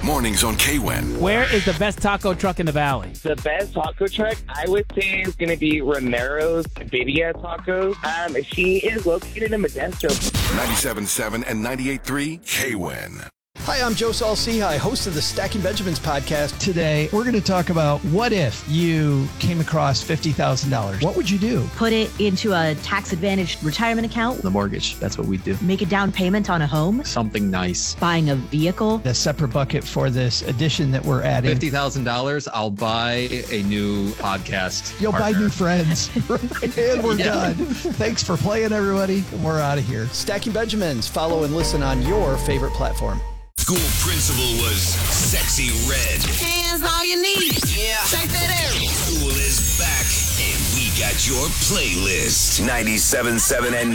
Mornings on KWIN. Where is the best taco truck in the Valley? The best taco truck, I would say, is going to be Romero's Birria Tacos. She is located in Modesto. 97.7 and 98.3 KWIN. Hi, I'm Joe Saul-Sehy, host of the Stacking Benjamins podcast. Today, we're going to talk about what if you came across $50,000. What would you do? Put it into a tax-advantaged retirement account. The mortgage, that's what we do. Make a down payment on a home. Something nice. Buying a vehicle. A separate bucket for this addition that we're adding. $50,000, I'll buy a new podcast. You'll partner. buy new friends. And we're done. Thanks for playing, everybody. We're out of here. Stacking Benjamins. Follow and listen on your favorite platform. School principal was Sexy Red. Hands all you need. Yeah. Shake that ass. School is back, and we got your playlist. 97.7 and